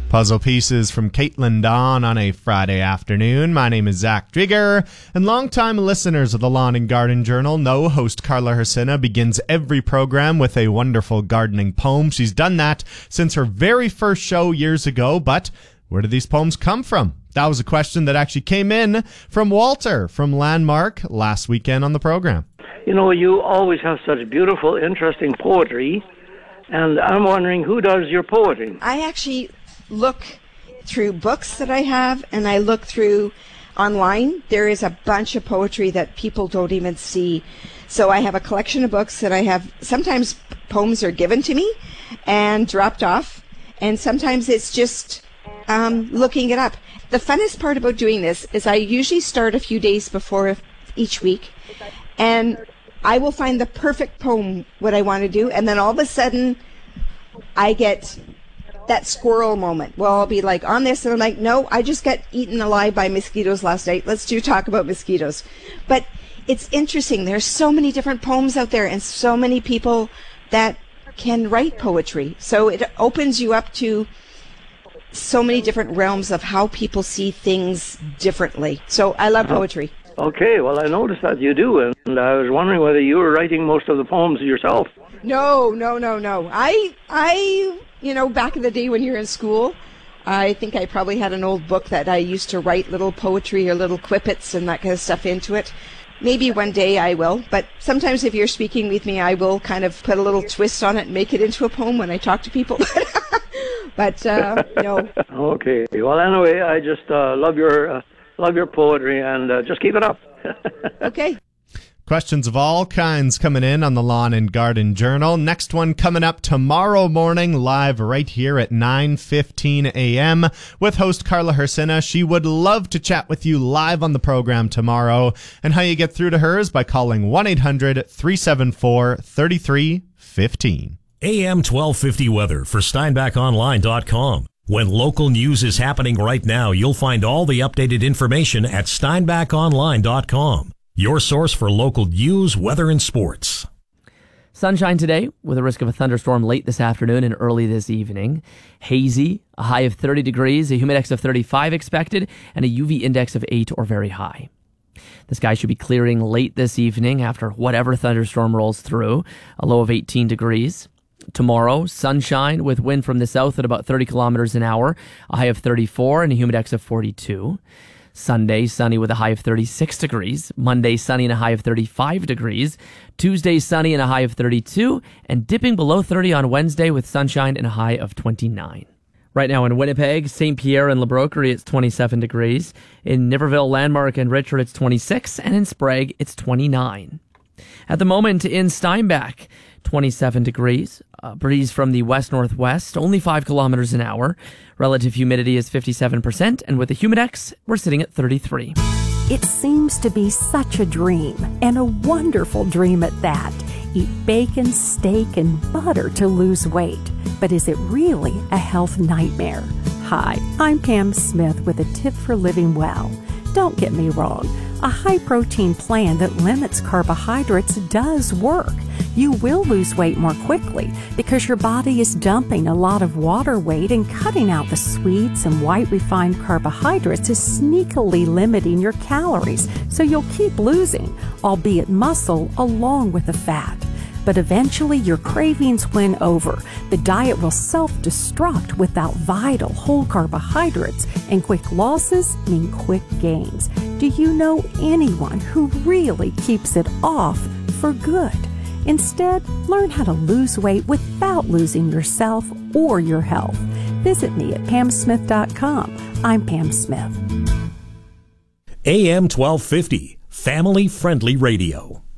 Puzzle pieces from Caitlin Dawn on a Friday afternoon. My name is Zach Drieger, and longtime listeners of the Lawn and Garden Journal know host Carla Hersina begins every program with a wonderful gardening poem. She's done that since her very first show years ago, but where do these poems come from? That was a question that actually came in from Walter from Landmark last weekend on the program. You know, you always have such beautiful, interesting poetry, and I'm wondering who does your poetry? I actually look through books that I have, and I look through online. There is a bunch of poetry that people don't even see. So I have a collection of books that I have. Sometimes poems are given to me and dropped off, and sometimes it's just looking it up. The funnest part about doing this is I usually start a few days before each week, and I will find the perfect poem, what I want to do, and then all of a sudden I get that squirrel moment. Well, I'll be like on this, and I'm like, no, I just got eaten alive by mosquitoes last night. Let's talk about mosquitoes. But it's interesting. There's so many different poems out there, and so many people that can write poetry. So it opens you up to so many different realms of how people see things differently. So I love poetry. Okay, well, I noticed that you do, and I was wondering whether you were writing most of the poems yourself. No. I you know, back in the day when you're in school, I think I probably had an old book that I used to write little poetry or little quippets and that kind of stuff into it. Maybe one day I will, but sometimes if you're speaking with me, I will kind of put a little twist on it and make it into a poem when I talk to people. But no. Okay. Well, anyway, I just love your poetry, and just keep it up. Okay. Questions of all kinds coming in on the Lawn and Garden Journal. Next one coming up tomorrow morning, live right here at 9:15 a.m. with host Carla Hersina. She would love to chat with you live on the program tomorrow. And how you get through to her is by calling 1-800-374-3315. AM 1250 weather for SteinbachOnline.com. When local news is happening right now, you'll find all the updated information at SteinbachOnline.com. Your source for local news, weather, and sports. Sunshine today with a risk of a thunderstorm late this afternoon and early this evening. Hazy, a high of 30 degrees, a humidex of 35 expected, and a UV index of 8 or very high. The sky should be clearing late this evening after whatever thunderstorm rolls through, a low of 18 degrees. Tomorrow, sunshine with wind from the south at about 30 kilometers an hour, a high of 34 and a humidex of 42. Sunday, sunny with a high of 36 degrees. Monday, sunny and a high of 35 degrees. Tuesday, sunny and a high of 32. And dipping below 30 on Wednesday with sunshine and a high of 29. Right now in Winnipeg, St. Pierre and La Broquerie, it's 27 degrees. In Niverville, Landmark, and Richard, it's 26. And in Sprague, it's 29. At the moment in Steinbach, 27 degrees. Breeze from the west-northwest, only 5 kilometers an hour. Relative humidity is 57%, and with the humidex, we're sitting at 33. It seems to be such a dream, and a wonderful dream at that. Eat bacon, steak, and butter to lose weight. But is it really a health nightmare? Hi, I'm Pam Smith with a tip for living well. Don't get me wrong. A high-protein plan that limits carbohydrates does work. You will lose weight more quickly because your body is dumping a lot of water weight, and cutting out the sweets and white refined carbohydrates is sneakily limiting your calories, so you'll keep losing, albeit muscle, along with the fat. But eventually your cravings win over. The diet will self-destruct without vital whole carbohydrates, and quick losses mean quick gains. Do you know anyone who really keeps it off for good? Instead, learn how to lose weight without losing yourself or your health. Visit me at pamsmith.com. I'm Pam Smith. AM 1250, family-friendly radio.